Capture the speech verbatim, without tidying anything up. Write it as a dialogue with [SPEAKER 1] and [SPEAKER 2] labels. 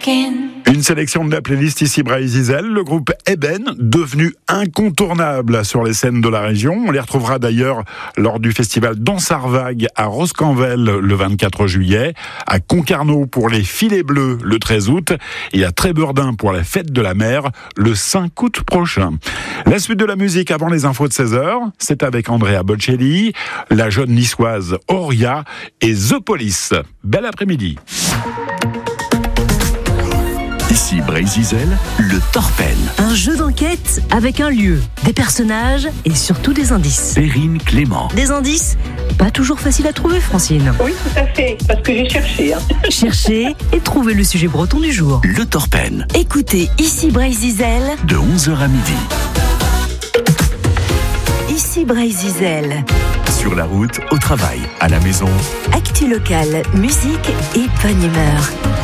[SPEAKER 1] talking.
[SPEAKER 2] Une sélection de la playlist ici Bryce Zizel, le groupe Eben, devenu incontournable sur les scènes de la région. On les retrouvera d'ailleurs lors du festival Dansarvague à Roscanvel le vingt-quatre juillet, à Concarneau pour les Filets Bleus le treize août et à Trébeurdin pour la Fête de la Mer le cinq août prochain. La suite de la musique avant les infos de seize heures, c'est avec Andrea Bocelli, la jeune niçoise Auria et The Police. Bel après-midi.
[SPEAKER 3] Ici Bryce Zizel, le Torpen.
[SPEAKER 4] Un jeu d'enquête avec un lieu, des personnages et surtout des indices.
[SPEAKER 3] Perrine Clément.
[SPEAKER 4] Des indices pas toujours faciles à trouver, Francine.
[SPEAKER 5] Oui, tout à fait, parce que j'ai cherché. Hein.
[SPEAKER 4] Cherchez et trouvez le sujet breton du jour.
[SPEAKER 3] Le Torpen.
[SPEAKER 4] Écoutez Ici Bryce Zizel
[SPEAKER 3] De onze heures à midi.
[SPEAKER 4] Ici Bryce Zizel.
[SPEAKER 3] Sur la route, au travail, à la maison.
[SPEAKER 4] Actu locale, musique et bonne humeur.